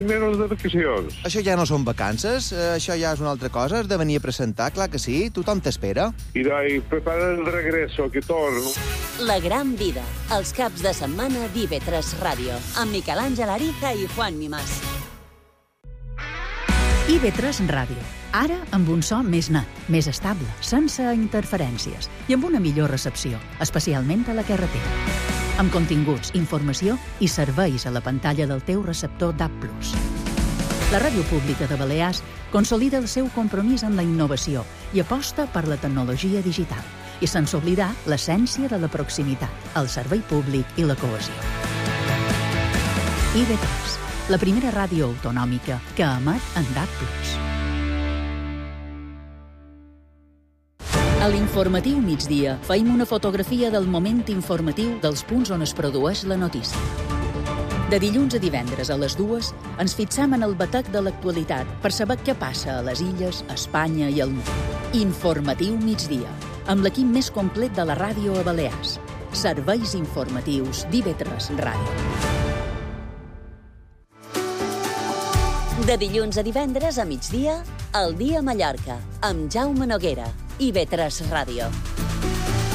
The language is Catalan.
Menys de vacacions. Això ja no són vacances, això ja és una altra cosa, has de venir a presentar, clar que sí, tothom t'espera. I dai, prepara el regreso, que torno. La gran vida, els caps de setmana d'IV3 Ràdio, amb Miquel Àngel Ariza i Juan Mimàs. IV3 Ràdio, ara amb un so més net, més estable, sense interferències i amb una millor recepció, especialment a la carretera. Amb continguts, informació i serveis a la pantalla del teu receptor DAB+. La Ràdio Pública de Balears consolida el seu compromís amb la innovació i aposta per la tecnologia digital, i sense oblidar l'essència de la proximitat, el servei públic i la cohesió. IV3, la primera ràdio autonòmica que emet en DAB+. A l'informatiu migdia feim una fotografia del moment informatiu dels punts on es produeix la notícia. De dilluns a divendres a les 2 ens fixam en el batec de l'actualitat per saber què passa a les illes, a Espanya i al món. Informatiu migdia, amb l'equip més complet de la ràdio a Balears. Serveis informatius d'IV3 Ràdio. De dilluns a divendres a migdia, El dia a Mallorca, amb Jaume Noguera, IV3 Ràdio.